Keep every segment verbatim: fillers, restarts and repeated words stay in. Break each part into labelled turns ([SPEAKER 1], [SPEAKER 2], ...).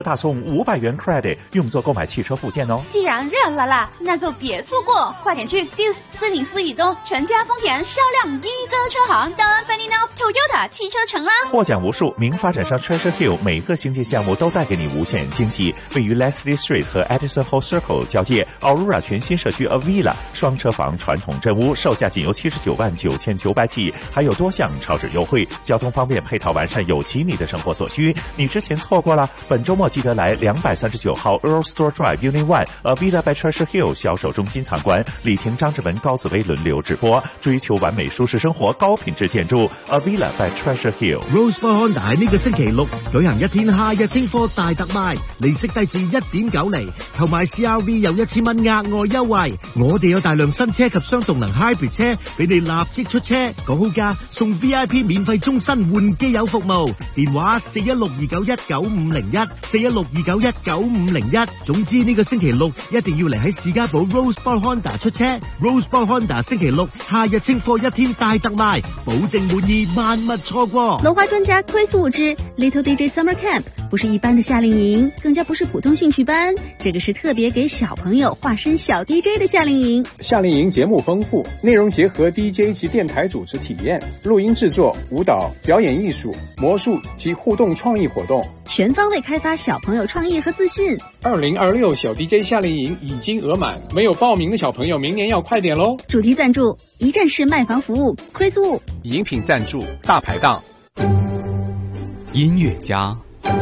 [SPEAKER 1] 大送五百元 credit， 用作购买汽车附件哦。
[SPEAKER 2] 既然热了啦，那就别错过，快点去 Steels 四零四以东全家丰田销量一哥车行 Don Ferdinand Toyota 汽车城啦！
[SPEAKER 1] 获奖无数，名发展商 Treasure Hill 每个新建项目都带给你无限惊喜。位于 Leslie Street 和 Edison Hall Circle 交界 Aurora 全新社区 Avila 双车房传统镇屋，售价仅由七十九万九千九百起，还有多项超值优惠，交通方便，配套完善，有其你的生活所需。你之前错过了，本周末记得来两百三十九号 Earl Store Drive Unit One Avila by Treasure Hill 销售中心参观，李婷、张志文、高紫薇輪流直播，追求完美舒適生活，高品質建築 Avila by Treasure Hill。Rosebud
[SPEAKER 3] Honda 喺呢個星期六舉行一天夏日清貨大特賣，利息低至一點九厘，購買 C R V 有一千蚊額外優惠。我哋有大量新車及雙動能 Hybrid 車俾你立即出車，講好價送 V I P 免費終身換機油服務。電話四一六二九一九五零一四一六二九一九五零一。總之呢個星期六一定要嚟喺士嘉堡 Rosebud Honda 出車。Rosebud Honda 星期六夏日清貨一天大特賣，保證滿意，萬勿錯過。
[SPEAKER 4] 文化專家 Chris Wu 之 Little D J Summer Camp 不是一般的夏令營，更加不是普通興趣班，這個是特別給小朋友化身小 D J 的夏令營。
[SPEAKER 5] 夏令營節目豐富，內容結合 D J 及電台主持體驗、錄音製作、舞蹈、表演藝術、魔術及互動創意活動，
[SPEAKER 4] 全方位開發小朋友創意和自信。
[SPEAKER 5] 二零二六小 D J 夏令營已經額滿，沒有報名的小朋友明年要快點咯。
[SPEAKER 4] 主題贊助一站式賣房服務 Chris Wu，
[SPEAKER 6] 飲品贊助大排檔。音樂家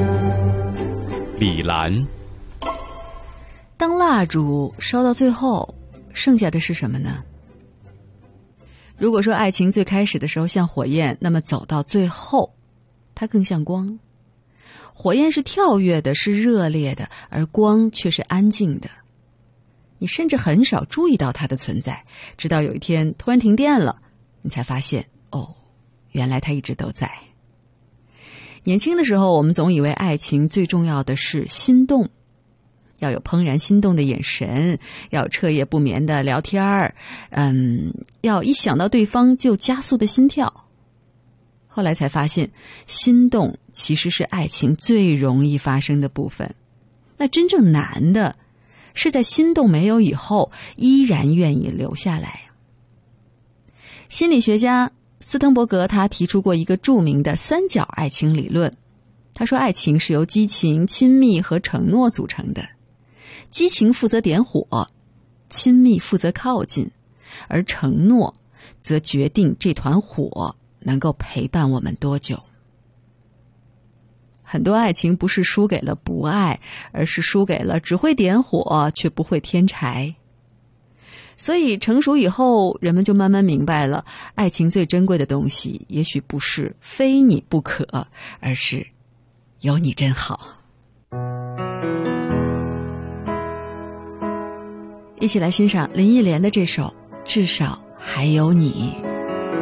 [SPEAKER 6] 李蘭。
[SPEAKER 7] 當蠟燭燒到最後，剩下的是什麼呢？如果說愛情最開始的時候像火焰，那麼走到最後它更像光。火焰是跳躍的，是熱烈的，而光卻是安靜的。你甚至很少注意到它的存在，直到有一天突然停電了，你才發現，哦，原來它一直都在。年輕的時候，我們總以為愛情最重要的是心動，要有怦然心動的眼神，要有徹夜不眠的聊天，嗯，要一想到對方就加速的心跳。後來才發現，心動其實是愛情最容易發生的部分。那真正難的是在心動沒有以後，依然願意留下來。心理學家斯滕伯格他提出過一個著名的三角愛情理論。他說愛情是由激情、親密和承諾組成的。激情負責點火，親密負責靠近，而承諾則決定這團火能夠陪伴我們多久。很多愛情不是輸給了不愛，而是輸給了只會點火卻不會添柴。所以成熟以後，人們就慢慢明白了，愛情最珍貴的東西也許不是非你不可，而是有你真好。一起來欣賞林憶蓮的這首《至少還有你》。